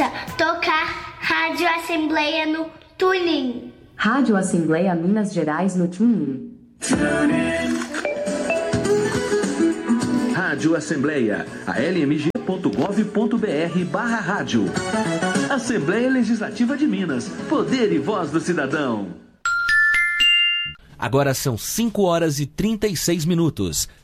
Tocar Rádio Assembleia no TuneIn. Rádio Assembleia Minas Gerais no TuneIn. Rádio Assembleia, almg.gov.br/rádio. Assembleia Legislativa de Minas, poder e voz do cidadão. Agora são 5 horas e 36 minutos.